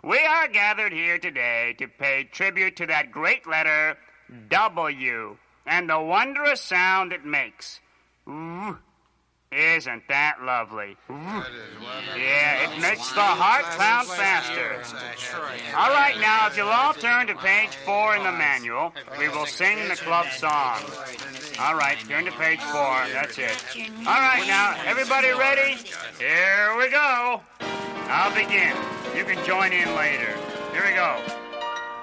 We are gathered here today to pay tribute to that great letter, W, and the wondrous sound it makes. Isn't that lovely? Yeah, it makes the heart pound faster. All right, now, if you'll all turn to page 4 in the manual, we will sing the club song. All right, turn to page 4. That's it. All right, now, everybody ready? Here we go. I'll begin. You can join in later. Here we go.